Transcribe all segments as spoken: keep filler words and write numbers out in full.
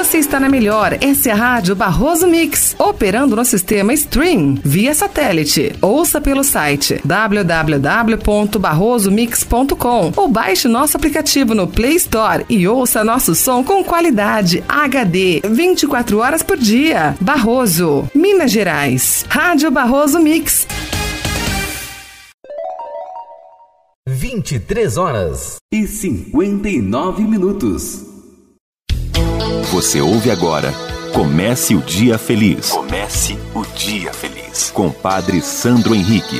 Você está na melhor, essa é a Rádio Barroso Mix, operando no sistema Stream, via satélite. Ouça pelo site w w w ponto barroso mix ponto com ou baixe nosso aplicativo no Play Store e ouça nosso som com qualidade H D, vinte e quatro horas por dia. Barroso, Minas Gerais. Rádio Barroso Mix. vinte e três horas e cinquenta e nove minutos. Você ouve agora Comece o Dia Feliz. Comece o Dia Feliz. Com Padre Sandro Henrique.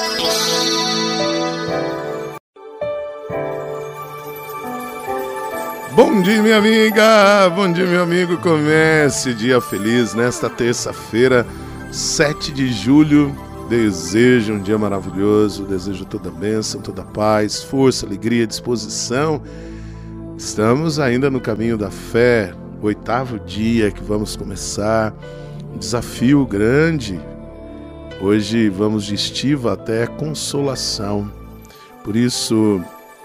Bom dia, minha amiga! Bom dia, meu amigo! Comece Dia Feliz nesta terça-feira, sete de julho. Desejo um dia maravilhoso, desejo toda a bênção, toda a paz, força, alegria, disposição. Estamos ainda no caminho da fé, oitavo dia que vamos começar, um desafio grande. Hoje vamos de estiva até consolação. Por isso,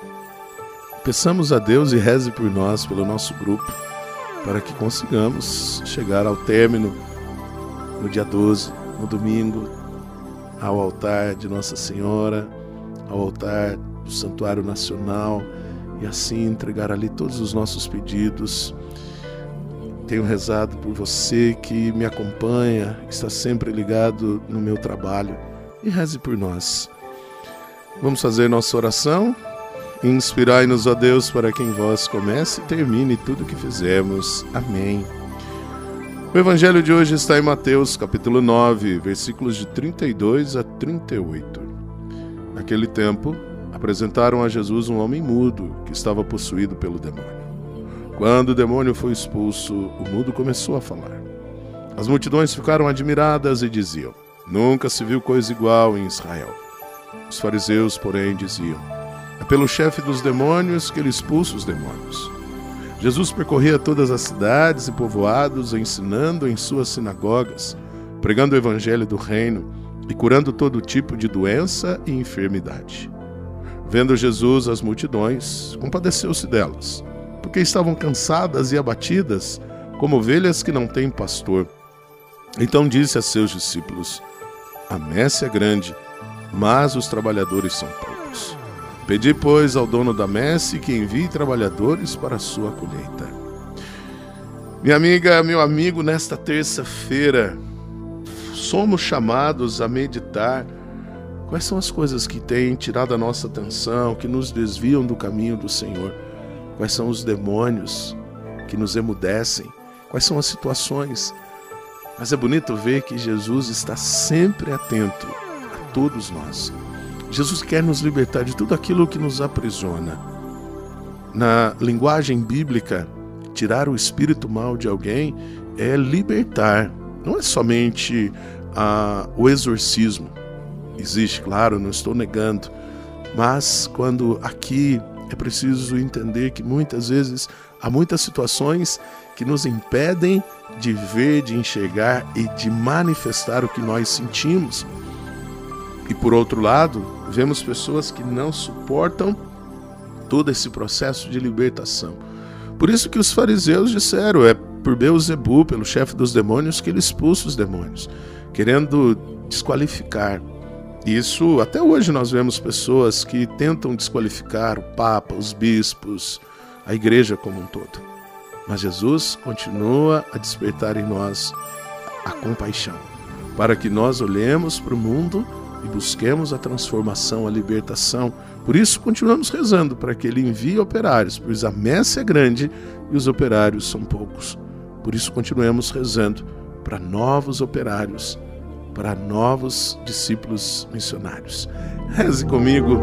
peçamos a Deus e reze por nós, pelo nosso grupo, para que consigamos chegar ao término no dia doze, no domingo, ao altar de Nossa Senhora, ao altar do Santuário Nacional, e assim entregar ali todos os nossos pedidos. Tenho rezado por você que me acompanha, que está sempre ligado no meu trabalho, e reze por nós. Vamos fazer nossa oração. Inspirai-nos, ó Deus, para que em vós comece e termine tudo o que fizemos. Amém. O evangelho de hoje está em Mateus, capítulo nove, versículos de trinta e dois a trinta e oito. Naquele tempo, apresentaram a Jesus um homem mudo que estava possuído pelo demônio. Quando o demônio foi expulso, o mudo começou a falar. As multidões ficaram admiradas e diziam: nunca se viu coisa igual em Israel. Os fariseus, porém, diziam: é pelo chefe dos demônios que ele expulsa os demônios. Jesus percorria todas as cidades e povoados, ensinando em suas sinagogas, pregando o evangelho do reino e curando todo tipo de doença e enfermidade. Vendo Jesus as multidões, compadeceu-se delas, porque estavam cansadas e abatidas, como ovelhas que não têm pastor. Então disse a seus discípulos: a messe é grande, mas os trabalhadores são poucos. Pedi, pois, ao dono da messe que envie trabalhadores para a sua colheita. Minha amiga, meu amigo, nesta terça-feira, somos chamados a meditar quais são as coisas que têm tirado a nossa atenção, que nos desviam do caminho do Senhor. Quais são os demônios que nos emudecem? Quais são as situações? Mas é bonito ver que Jesus está sempre atento a todos nós. Jesus quer nos libertar de tudo aquilo que nos aprisiona. Na linguagem bíblica, tirar o espírito mal de alguém é libertar. Não é somente ah, o exorcismo. Existe, claro, não estou negando. Mas quando aqui é preciso entender que muitas vezes há muitas situações que nos impedem de ver, de enxergar e de manifestar o que nós sentimos. E por outro lado, vemos pessoas que não suportam todo esse processo de libertação. Por isso que os fariseus disseram: é por Beelzebu, pelo chefe dos demônios, que ele expulsa os demônios, querendo desqualificar. Isso, até hoje nós vemos pessoas que tentam desqualificar o Papa, os bispos, a igreja como um todo. Mas Jesus continua a despertar em nós a compaixão, para que nós olhemos para o mundo e busquemos a transformação, a libertação. Por isso continuamos rezando para que Ele envie operários, pois a messe é grande e os operários são poucos. Por isso continuemos rezando para novos operários, para novos discípulos missionários. Reze comigo.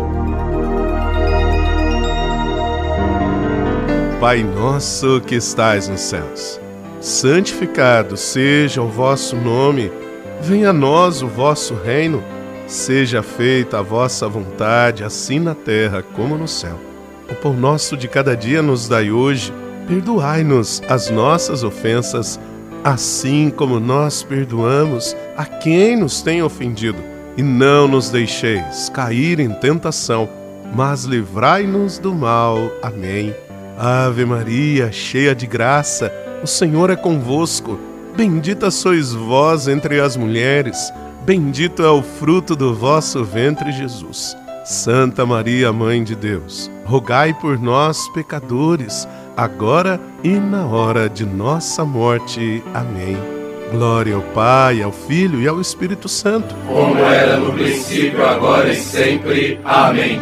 Pai nosso que estais nos céus, santificado seja o vosso nome. Venha a nós o vosso reino. Seja feita a vossa vontade, assim na terra como no céu. O pão nosso de cada dia nos dai hoje. Perdoai-nos as nossas ofensas, assim como nós perdoamos a quem nos tem ofendido. E não nos deixeis cair em tentação, mas livrai-nos do mal. Amém. Ave Maria, cheia de graça, o Senhor é convosco. Bendita sois vós entre as mulheres, bendito é o fruto do vosso ventre, Jesus. Santa Maria, Mãe de Deus, rogai por nós, pecadores, agora e na hora de nossa morte. Amém. Glória ao Pai, ao Filho e ao Espírito Santo, como era no princípio, agora e sempre. Amém.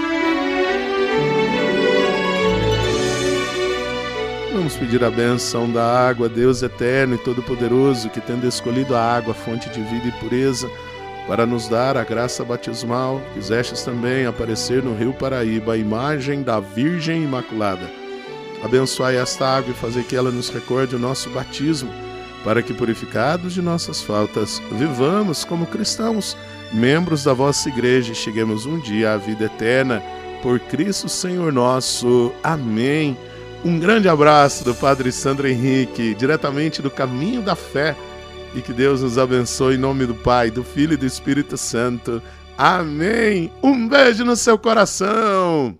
Vamos pedir a bênção da água, Deus eterno e todo-poderoso, que tendo escolhido a água, fonte de vida e pureza, para nos dar a graça batismal, quisestes também aparecer no rio Paraíba, a imagem da Virgem Imaculada. Abençoai esta água e fazer que ela nos recorde o nosso batismo, para que, purificados de nossas faltas, vivamos como cristãos, membros da vossa igreja, e cheguemos um dia à vida eterna, por Cristo Senhor nosso. Amém. Um grande abraço do Padre Sandro Henrique, diretamente do Caminho da Fé, e que Deus nos abençoe em nome do Pai, do Filho e do Espírito Santo. Amém. Um beijo no seu coração.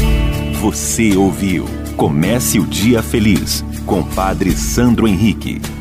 Você ouviu Comece o Dia Feliz, com Padre Sandro Henrique.